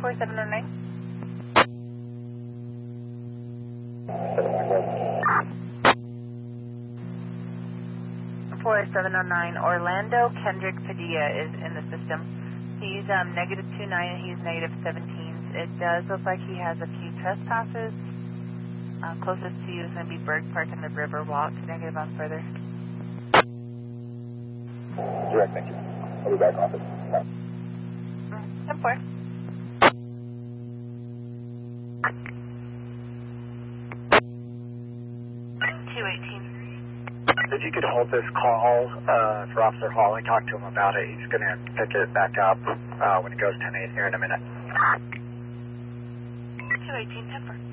4709. 4709, Orlando Kendrick Padilla is in the system. He's negative 29 and he's negative 17. It does look like he has a few trespasses. Closest to you is going to be Berg Park and the Riverwalk. Negative on further. Direct, thank you. I'll be back office. 10-4. If you could hold this call for Officer Hall and talk to him about it, he's going to pick it back up when it goes 10-8 here in a minute. 218, 10-4.